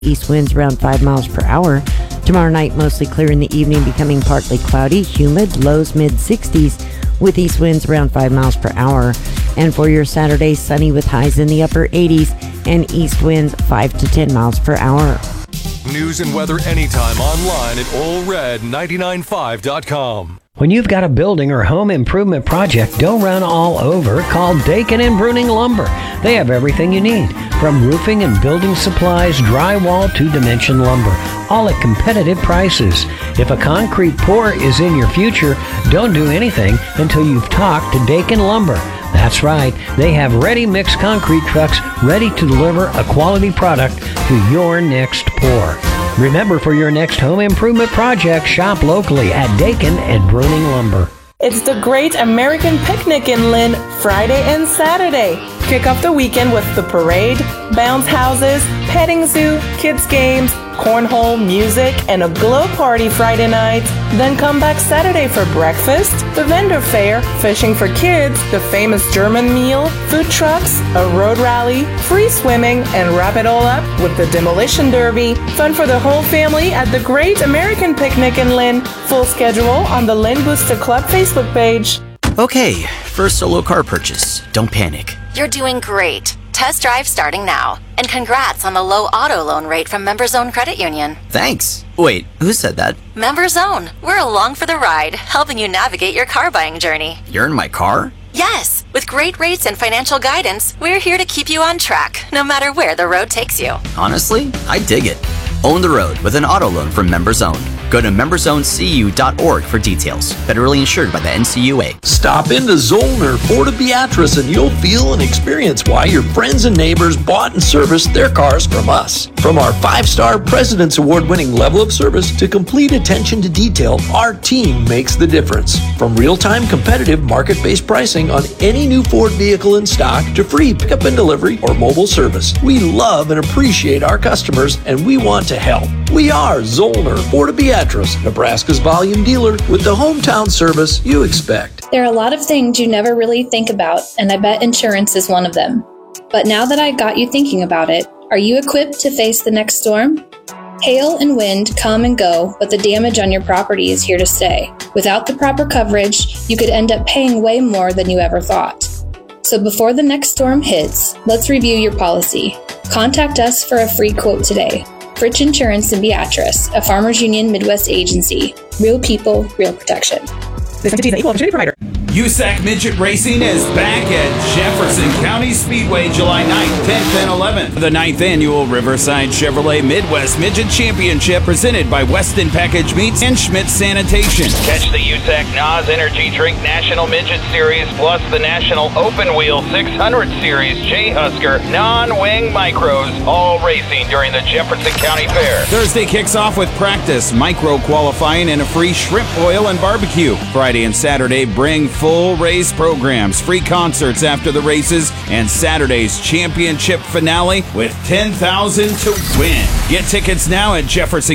East winds around 5 miles per hour. Tomorrow night, mostly clear in the evening, becoming partly cloudy, humid, lows mid-60s, with east winds around 5 miles per hour. And for your Saturday, sunny with highs in the upper 80s and east winds 5 to 10 miles per hour. News and weather anytime online at allred995.com. When you've got a building or home improvement project, don't run all over. Call Dakin and Bruning Lumber. They have everything you need, from roofing and building supplies, drywall to dimension lumber, all at competitive prices. If a concrete pour is in your future, don't do anything until you've talked to Dakin Lumber. That's right, they have ready-mix concrete trucks ready to deliver a quality product to your next pour. Remember, for your next home improvement project, shop locally at Dakin and Bruning Lumber. It's the Great American Picnic in Lynn, Friday and Saturday. Kick off the weekend with the parade, bounce houses, petting zoo, kids games, cornhole, music, and a glow party Friday night. Then come back Saturday for breakfast, the vendor fair, fishing for kids, the famous German meal, food trucks, a road rally, free swimming, and wrap it all up with the demolition derby. Fun for the whole family at the Great American Picnic in Lynn. Full schedule on the Lynn Booster Club Facebook page. Okay, first solo car purchase. Don't panic. You're doing great. Test drive starting now. And congrats on the low auto loan rate from MemberZone Credit Union. Thanks. Wait, who said that? MemberZone. We're along for the ride, helping you navigate your car buying journey. You're in my car? Yes. With great rates and financial guidance, we're here to keep you on track, no matter where the road takes you. Honestly, I dig it. Own the road with an auto loan from MemberZone. Go to memberzonecu.org for details. Federally insured by the NCUA. Stop into Zollner Ford of Beatrice and you'll feel and experience why your friends and neighbors bought and serviced their cars from us. From our 5-star President's Award-winning level of service to complete attention to detail, our team makes the difference. From real-time competitive market-based pricing on any new Ford vehicle in stock to free pickup and delivery or mobile service, we love and appreciate our customers and we want to help. We are Zollner Ford of Beatrice, Nebraska's volume dealer with the hometown service you expect. There are a lot of things you never really think about, and I bet insurance is one of them. But now that I got you thinking about it, are you equipped to face the next storm? Hail and wind come and go, but the damage on your property is here to stay. Without the proper coverage, you could end up paying way more than you ever thought. So before the next storm hits, let's review your policy. Contact us for a free quote today. Fritch Insurance in Beatrice, a Farmers Union Midwest agency. Real people, real protection. This entity is an equal opportunity provider. USAC Midget Racing is back at Jefferson County Speedway July 9th, 10th, and 11th. The 9th Annual Riverside Chevrolet Midwest Midget Championship presented by Weston Package Meats and Schmidt Sanitation. Catch the USAC NOS Energy Drink National Midget Series plus the National Open Wheel 600 Series J Husker Non-Wing Micros, all racing during the Jefferson County Fair. Thursday kicks off with practice, micro qualifying, and a free shrimp boil and barbecue. Friday and Saturday bring full race programs, free concerts after the races, and Saturday's championship finale with $10,000 to win. Get tickets now at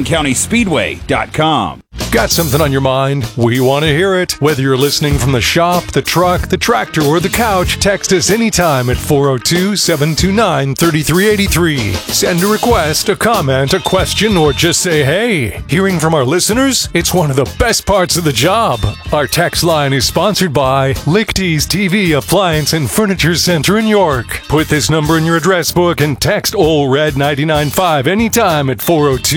JeffersonCountySpeedway.com. Got something on your mind? We want to hear it. Whether you're listening from the shop, the truck, the tractor, or the couch, text us anytime at 402-729-3383. Send a request, a comment, a question, or just say hey. Hearing from our listeners? It's one of the best parts of the job. Our text line is sponsored by Lichty's TV Appliance and Furniture Center in York. Put this number in your address book and text OLRED995 anytime at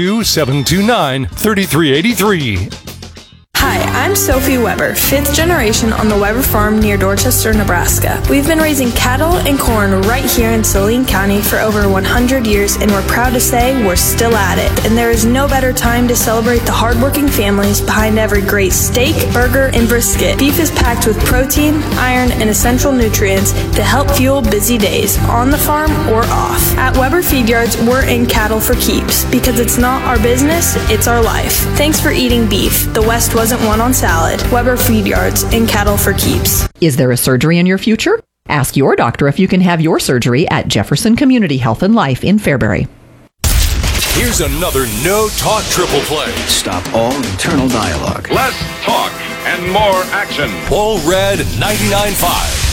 402-729-3383. Hi, I'm Sophie Weber, 5th generation on the Weber farm near Dorchester, Nebraska. We've been raising cattle and corn right here in Saline County for over 100 years, and we're proud to say we're still at it. And there is no better time to celebrate the hardworking families behind every great steak, burger, and brisket. Beef is packed with protein, iron, and essential nutrients to help fuel busy days, on the farm or off. At Weber Feed Yards, we're in cattle for keeps, because it's not our business, it's our life. Thanks for eating beef. The West wasn't one on salad. Weber Feed Yards and cattle for keeps. Is there a surgery in your future? Ask your doctor if you can have your surgery at Jefferson Community Health and Life in Fairbury. Here's another No Talk Triple Play. Stop all internal dialogue. Less talk and more action. All Red 99.5.